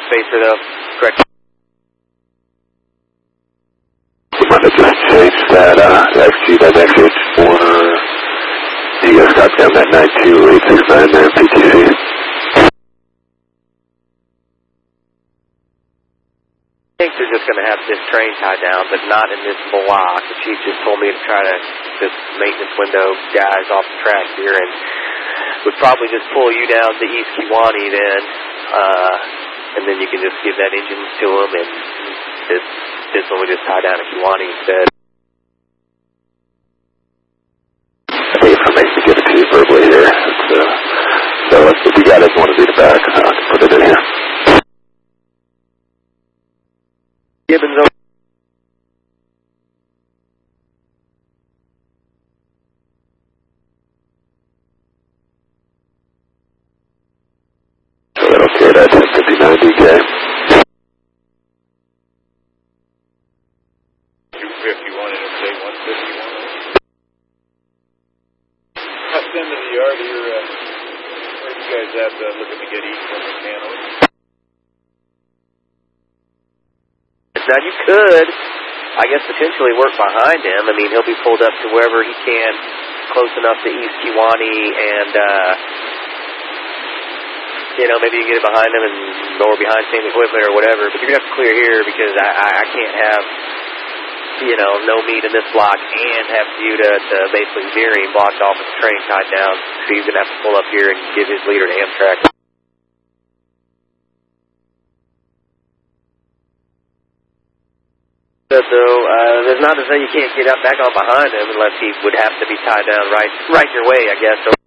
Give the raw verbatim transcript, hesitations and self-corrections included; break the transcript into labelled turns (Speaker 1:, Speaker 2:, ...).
Speaker 1: spacer though. Correct.
Speaker 2: You might have just changed that uh, X G by X H four. You guys got down that nine two eight six nine there, P T C.
Speaker 1: I think they're just going to have this train tied down, but not in this block. The chief just told me to try to just maintenance window guys off the track here, and would probably just pull you down to East Kewanee then, uh, and then you can just give that engine to them, and this this one we just tie down to Kewanee instead.
Speaker 2: I think if I make me give it to you verbally here, it's, uh, so if you guys want to read it back, uh, I can put it in here.
Speaker 1: Gibbons over.
Speaker 2: Okay, that's fifty-nine D K.
Speaker 3: two fifty-one Interstate one fifty-one. I'll send to the yard here. Uh, where you guys at uh, looking to get east from the channel?
Speaker 1: Now you could, I guess, potentially work behind him. I mean, he'll be pulled up to wherever he can, close enough to East Kewanee, and, uh, you know, maybe you can get it behind him and lower behind same equipment or whatever. But you're going to have to clear here because I, I, I can't have, you know, no meat in this block and have you to, to basically veering blocked off with the train tied down. So he's going to have to pull up here and give his leader to Amtrak. So uh, there's not to say you can't get up back on behind him unless he would have to be tied down right right your way, I guess. So